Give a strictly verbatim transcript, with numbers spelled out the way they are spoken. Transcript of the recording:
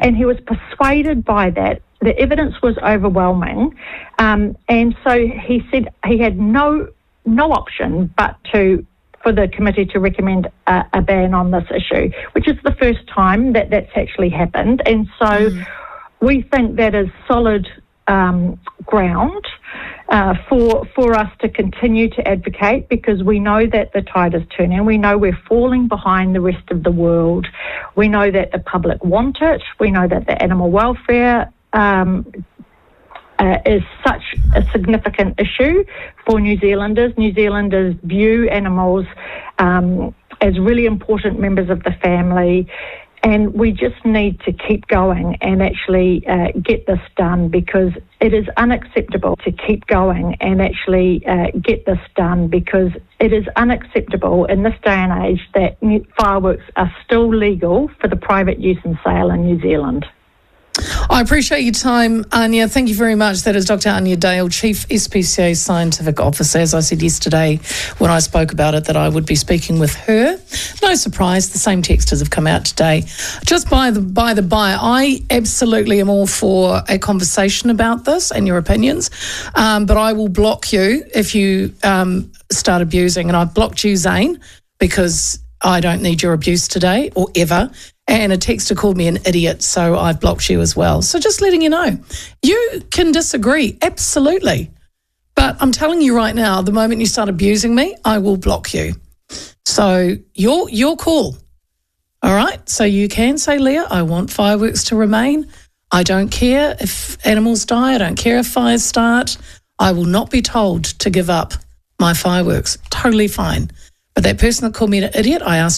and he was persuaded by that. The evidence was overwhelming, um, and so he said he had no no option but to for the committee to recommend a, a ban on this issue, which is the first time that that's actually happened. And so mm. we think that is solid um, ground uh, for for us to continue to advocate, because we know that the tide is turning. We know we're falling behind the rest of the world. We know that the public want it. We know that the animal welfare um, Uh, is such a significant issue for New Zealanders. New Zealanders view animals um, as really important members of the family, and we just need to keep going and actually uh, get this done, because it is unacceptable to keep going and actually uh, get this done, because it is unacceptable in this day and age that fireworks are still legal for the private use and sale in New Zealand. I appreciate your time, Anya. Thank you very much. That is Doctor Anya Dale, Chief S P C A Scientific Officer. As I said yesterday when I spoke about it, that I would be speaking with her. No surprise, the same texters have come out today. Just by the by the by, I absolutely am all for a conversation about this and your opinions, um, but I will block you if you um, start abusing. And I've blocked you, Zane, because I don't need your abuse today or ever. And a texter called me an idiot, so I've blocked you as well. So just letting you know, you can disagree, absolutely. But I'm telling you right now, the moment you start abusing me, I will block you. So you're, you're cool, all right? So you can say, Leah, I want fireworks to remain. I don't care if animals die. I don't care if fires start. I will not be told to give up my fireworks. Totally fine. But that person that called me an idiot, I asked